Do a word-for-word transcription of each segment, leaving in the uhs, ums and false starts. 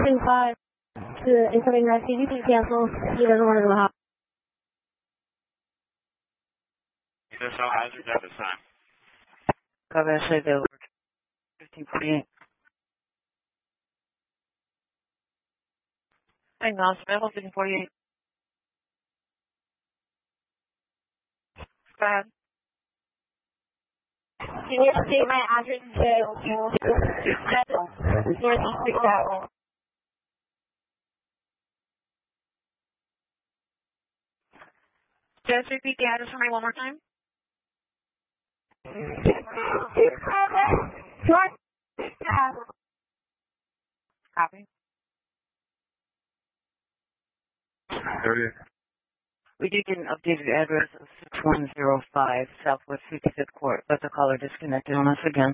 two five to incoming rescue. You can cancel. He doesn't want to go out. There's no hazard at this time. Copy, I say available. fifteen forty-eight. Hang on, available fifteen forty-eight. Go ahead. Can you update my address to Northeast Six Avenue? Just repeat the address for me one more time. Copy. thirty. We did get an updated address of six one zero five Southwest fifty-fifth Court, but the caller disconnected on us again.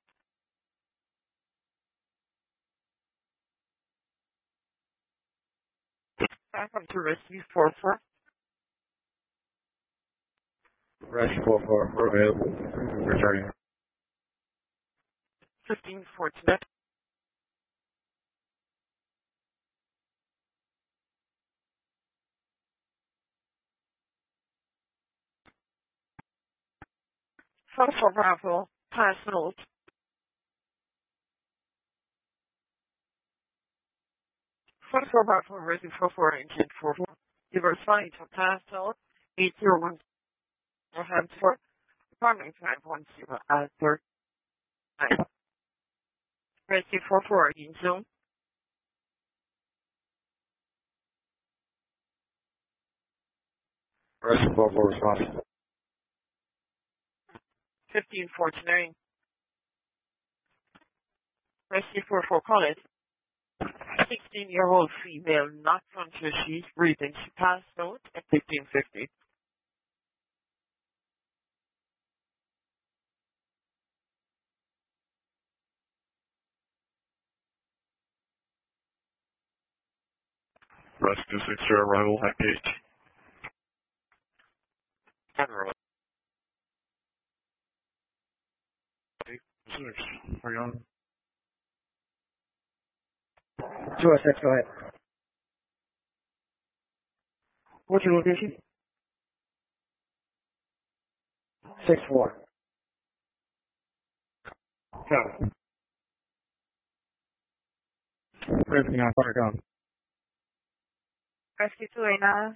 Back up to rescue four four. Rescue four four, we're available. Returning. fifteen Fortinet. four four Bravo, pass note. four four Bravo, rescue four four, engine four four. You were responding to a pass note, eight zero one, Hampshire, apartment five one zero, uh, third. Rescue four four, in Zoom. Rescue four four response. fifteen forty-nine. Rescue four four, call it. sixteen-year-old female, not conscious, she's breathing. She passed out at fifteen fifty. Rescue six zero, arrival at gate. General. Six, are you on? two oh six, go ahead. What's your location? six four. Yeah. Everything on fire gun. Rescue two eighty-nine.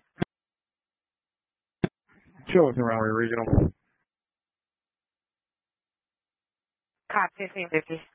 Chilton Raleigh Regional. Cop fifteen fifty.